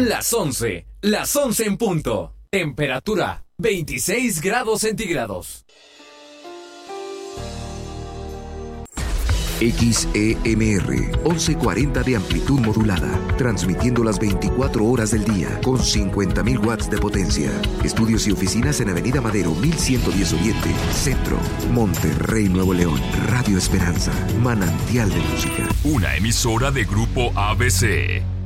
Las 11 en punto. Temperatura 26 grados centígrados. XEMR 1140 de amplitud modulada, transmitiendo las 24 horas del día con 50.000 watts de potencia. Estudios y oficinas en Avenida Madero 1110 Oriente, Centro, Monterrey, Nuevo León. Radio Esperanza, manantial de música. Una emisora de Grupo ABC.